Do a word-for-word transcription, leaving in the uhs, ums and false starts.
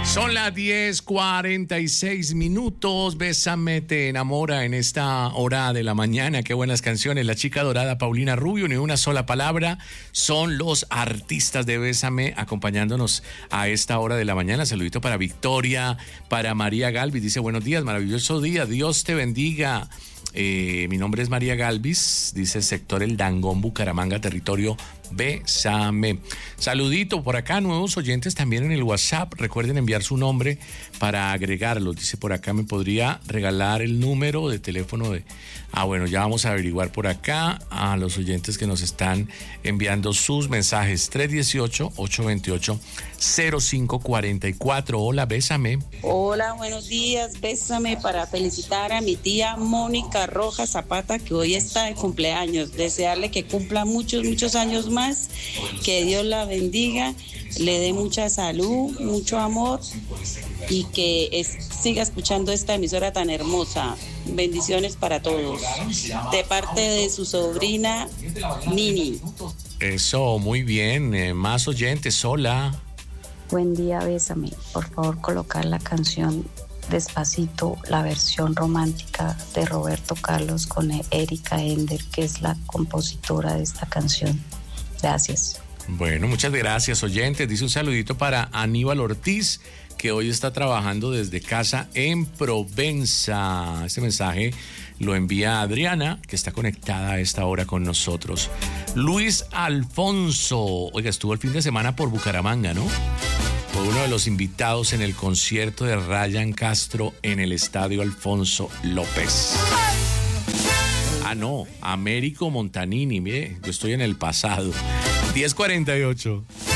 Son las diez cuarenta y seis minutos. Bésame, te enamora en esta hora de la mañana. Qué buenas canciones. La chica dorada Paulina Rubio, ni una sola palabra. Son los artistas de Bésame acompañándonos a esta hora de la mañana. Saludito para Victoria, para María Galvis. Dice, buenos días, maravilloso día. Dios te bendiga. Eh, mi nombre es María Galvis, dice sector El Dangón, Bucaramanga, territorio Bésame. Saludito por acá, nuevos oyentes también en el WhatsApp. Recuerden enviar su nombre para agregarlos. Dice por acá, ¿me podría regalar el número de teléfono de...? Ah, bueno, ya vamos a averiguar por acá a los oyentes que nos están enviando sus mensajes. tres uno ocho, ocho dos ocho, cero cinco cuatro cuatro. Hola, Bésame. Hola, buenos días. Bésame para felicitar a mi tía Mónica Rojas Zapata, que hoy está de cumpleaños. Desearle que cumpla muchos, muchos años más. Que Dios la bendiga, le dé mucha salud, mucho amor y que es, siga escuchando esta emisora tan hermosa. Bendiciones para todos. De parte de su sobrina Nini. Eso, muy bien. Eh, más oyentes, hola. Buen día, Bésame. Por favor, colocar la canción Despacito, la versión romántica de Roberto Carlos con Erika Ender, que es la compositora de esta canción. Gracias. Bueno, muchas gracias, oyentes. Dice un saludito para Aníbal Ortiz, que hoy está trabajando desde casa en Provenza. Este mensaje lo envía Adriana, que está conectada a esta hora con nosotros. Luis Alfonso, oiga, estuvo el fin de semana por Bucaramanga, ¿no? Fue uno de los invitados en el concierto de Ryan Castro en el Estadio Alfonso López. Ah, no, Américo Montanini, mire, yo estoy en el pasado. diez cuarenta y ocho.